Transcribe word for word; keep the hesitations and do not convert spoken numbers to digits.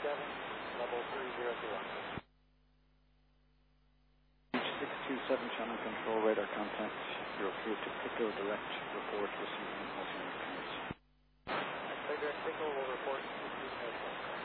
seven, level three zero zero. six two seven channel control, radar contact. You're clear to crypto direct report receiving multi-unit commits. Clear direct signal will report six two seven.